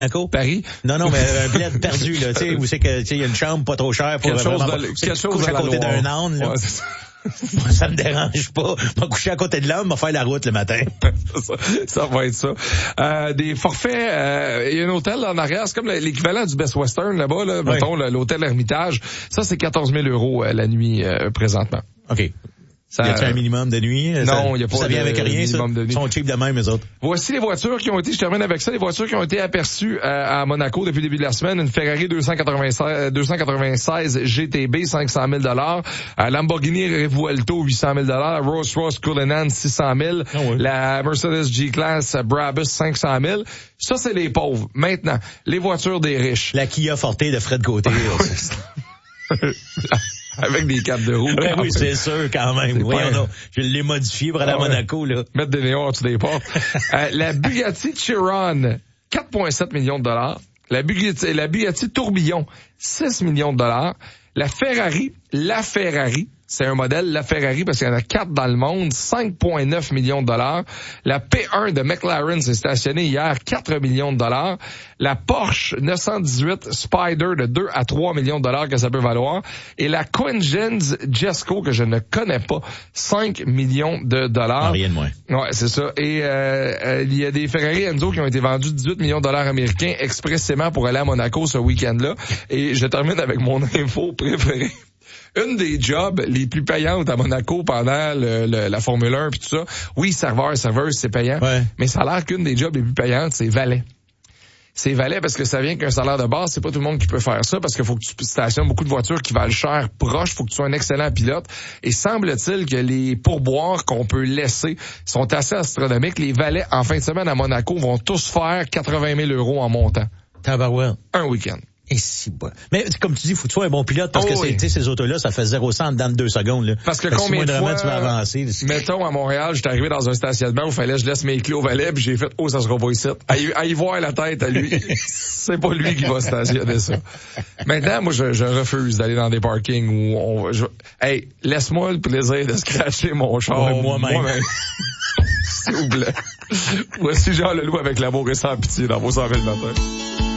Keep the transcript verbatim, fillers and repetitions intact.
Monaco? Paris? Non, non, mais un bled perdu, là, tu sais, où c'est que, tu sais, il y a une chambre pas trop chère pour quelque chose vraiment, de, quelque chose à côté d'un âne, là. Ouais, c'est ça. Moi, ça me dérange pas. M'a coucher à côté de l'homme, m'a faire la route le matin. ça, ça va être ça. Euh, des forfaits, euh, il y a un hôtel là, en arrière, c'est comme l'équivalent du Best Western là-bas, là, oui. mettons, l'hôtel Hermitage. Ça, c'est quatorze mille euros euh, la nuit euh, présentement. OK. Ça, y a-t-il un minimum de nuit? Non, il n'y a pas ça de vient avec rien, minimum ça? de nuit. Ils sont cheap de même, les autres. Voici les voitures qui ont été, je termine avec ça, les voitures qui ont été aperçues à, à Monaco depuis le début de la semaine. Une Ferrari deux cent quatre-vingt-seize G T B, cinq cent mille dollars. Lamborghini Revuelto, huit cent mille dollars. Rolls-Royce Cullinan, six cent mille. Oh oui. La Mercedes G-Class Brabus, cinq cent mille. Ça, c'est les pauvres. Maintenant, les voitures des riches. La Kia Forte de Fred Gauthier. Avec des capes de roue. Ben oui, c'est sûr, quand même. Oui, on a, je l'ai modifié pour aller à Monaco, là. Mettre des néons en dessous des portes. euh, la Bugatti Chiron, quatre virgule sept millions de dollars. La Bugatti, la Bugatti Tourbillon, six millions de dollars. La Ferrari, la Ferrari, c'est un modèle, la Ferrari, parce qu'il y en a quatre dans le monde, cinq virgule neuf millions de dollars. La P un de McLaren s'est stationnée hier, quatre millions de dollars. La Porsche neuf cent dix-huit Spider de deux à trois millions de dollars que ça peut valoir. Et la Quingens Jesco, que je ne connais pas, cinq millions de dollars. Non, rien de moins. Ouais, c'est ça. Et euh, euh, il y a des Ferrari Enzo qui ont été vendus dix-huit millions de dollars américains expressément pour aller à Monaco ce week-end-là. Et je termine avec mon info préférée. Une des jobs les plus payantes à Monaco pendant le, le, la Formule un puis tout ça, oui, serveur, serveuse, c'est payant, ouais. Mais ça a l'air qu'une des jobs les plus payantes, c'est valet. C'est valet parce que ça vient qu'un salaire de base, c'est pas tout le monde qui peut faire ça parce qu'il faut que tu stationnes beaucoup de voitures qui valent cher proche, faut que tu sois un excellent pilote. Et semble-t-il que les pourboires qu'on peut laisser sont assez astronomiques. Les valets en fin de semaine à Monaco vont tous faire quatre-vingt mille euros en montant. Tabarouette. Un week-end. Et si bon. Mais comme tu dis, faut que tu sois un bon pilote parce oh, que oui. c'est, ces autos-là, ça fait zéro cent dans deux secondes. Là. Parce que fait combien que si de fois, tu vas avancer, mettons à Montréal, j'étais arrivé dans un stationnement où il fallait que je laisse mes clés au valet, puis j'ai fait, oh, ça sera pas ici. À y, à y voir la tête à lui, c'est pas lui qui va stationner ça. Maintenant, moi, je, je refuse d'aller dans des parkings où on... Je, hey, laisse-moi le plaisir de scratcher mon char ouais, moi-même. moi-même. S'il vous plaît. Voici Jean Leloup avec l'amour et sans pitié dans vos cent mille matin.